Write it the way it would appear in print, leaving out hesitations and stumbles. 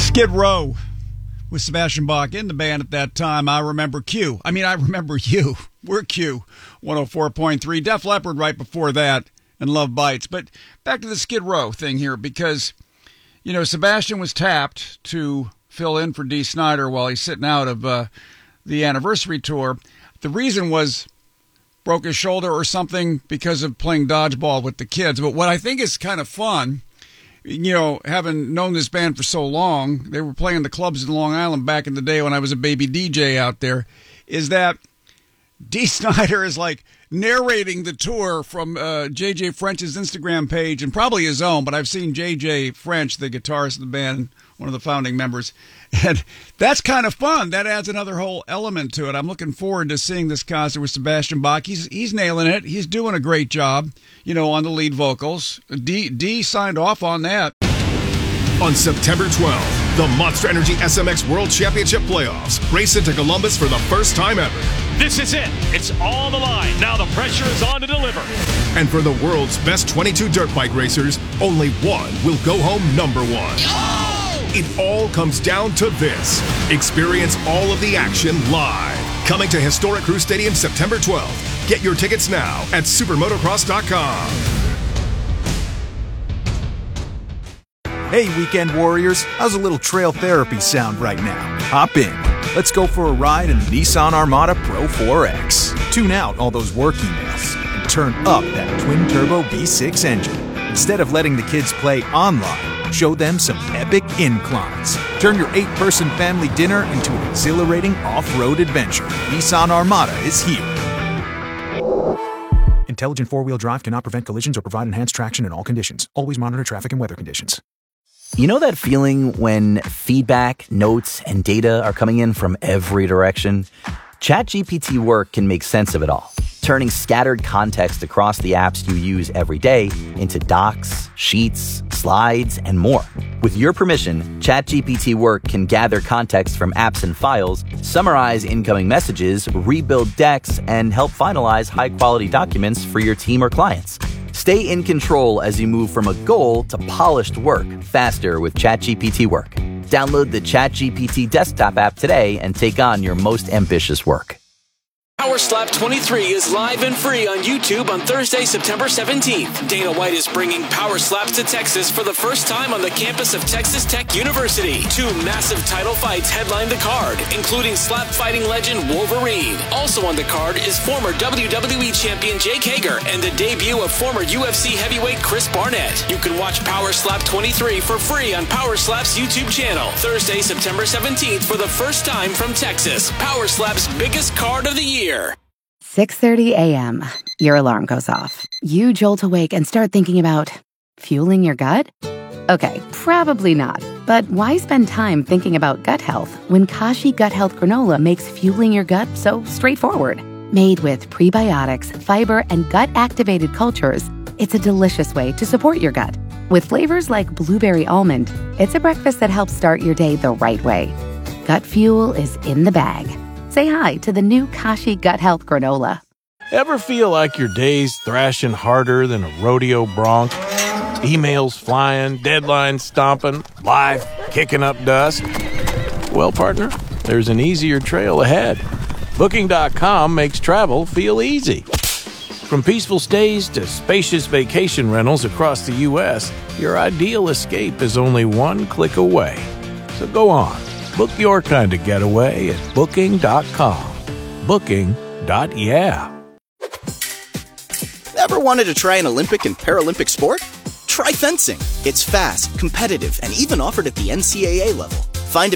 Skid Row with Sebastian Bach in the band at that time. I remember Q. I remember you. We're Q. 104.3. Def Leppard right before that, and Love Bites. But back to the Skid Row thing here, because, Sebastian was tapped to fill in for Dee Snider while he's sitting out of the anniversary tour. The reason was broke his shoulder or something because of playing dodgeball with the kids. But what I think is kind of fun, having known this band for so long, they were playing the clubs in Long Island back in the day when I was a baby DJ out there, is that Dee Snider is like narrating the tour from J.J. French's Instagram page, and probably his own, but I've seen J.J. French, the guitarist of the band, one of the founding members, and that's kind of fun. That adds another whole element to it. I'm looking forward to seeing this concert with Sebastian Bach. He's nailing it. He's doing a great job, on the lead vocals. Dee signed off on that. On September 12th, the Monster Energy SMX World Championship Playoffs race into Columbus for the first time ever. This is it. It's on the line. Now the pressure is on to deliver. And for the world's best 22 dirt bike racers, only one will go home number one. Oh! It all comes down to this. Experience all of the action live. Coming to Historic Crew Stadium September 12th. Get your tickets now at supermotocross.com. Hey, weekend warriors, how's a little trail therapy sound right now? Hop in. Let's go for a ride in the Nissan Armada Pro 4X. Tune out all those work emails and turn up that twin-turbo V6 engine. Instead of letting the kids play online, show them some epic inclines. Turn your 8-person family dinner into an exhilarating off-road adventure. Nissan Armada is here. Intelligent four-wheel drive cannot prevent collisions or provide enhanced traction in all conditions. Always monitor traffic and weather conditions. You know that feeling when feedback, notes, and data are coming in from every direction? ChatGPT Work can make sense of it all, turning scattered context across the apps you use every day into docs, sheets, slides, and more. With your permission, ChatGPT Work can gather context from apps and files, summarize incoming messages, rebuild decks, and help finalize high-quality documents for your team or clients. Stay in control as you move from a goal to polished work faster with ChatGPT Work. Download the ChatGPT desktop app today and take on your most ambitious work. Power Slap 23 is live and free on YouTube on Thursday, September 17th. Dana White is bringing Power Slaps to Texas for the first time on the campus of Texas Tech University. 2 massive title fights headline the card, including slap fighting legend Wolverine. Also on the card is former WWE champion Jake Hager and the debut of former UFC heavyweight Chris Barnett. You can watch Power Slap 23 for free on Power Slap's YouTube channel. Thursday, September 17th for the first time from Texas. Power Slap's biggest card of the year. 6:30 a.m. Your alarm goes off. You jolt awake and start thinking about fueling your gut? Okay, probably not. But why spend time thinking about gut health when Kashi Gut Health Granola makes fueling your gut so straightforward? Made with prebiotics, fiber, and gut-activated cultures, it's a delicious way to support your gut. With flavors like blueberry almond, it's a breakfast that helps start your day the right way. Gut fuel is in the bag. Say hi to the new Kashi Gut Health Granola. Ever feel like your day's thrashing harder than a rodeo bronc? Emails flying, deadlines stomping, life kicking up dust? Well, partner, there's an easier trail ahead. Booking.com makes travel feel easy. From peaceful stays to spacious vacation rentals across the U.S., your ideal escape is only one click away. So go on. Book your kind of getaway at Booking.com. Booking.yeah. Ever wanted to try an Olympic and Paralympic sport? Try fencing. It's fast, competitive, and even offered at the NCAA level. Find